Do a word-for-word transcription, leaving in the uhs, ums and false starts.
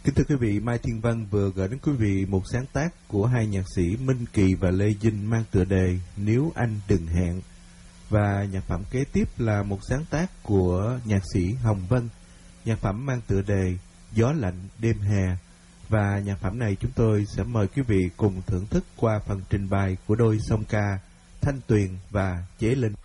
Kính thưa quý vị, Mai Thiên Văn vừa gửi đến quý vị một sáng tác của hai nhạc sĩ Minh Kỳ và Lê Vinh mang tựa đề Nếu Anh Đừng Hẹn. Và nhạc phẩm kế tiếp là một sáng tác của nhạc sĩ Hồng Vân, nhạc phẩm mang tựa đề Gió Lạnh Đêm Hè. Và nhạc phẩm này chúng tôi sẽ mời quý vị cùng thưởng thức qua phần trình bày của đôi song ca Thanh Tuyền và Chế Linh.